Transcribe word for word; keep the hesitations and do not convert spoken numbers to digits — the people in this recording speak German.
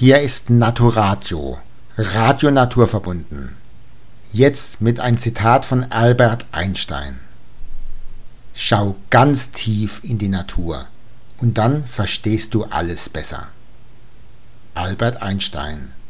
Hier ist Naturatio, Radio naturverbunden. Jetzt mit einem Zitat von Albert Einstein. Schau ganz tief in die Natur und dann verstehst du alles besser. Albert Einstein.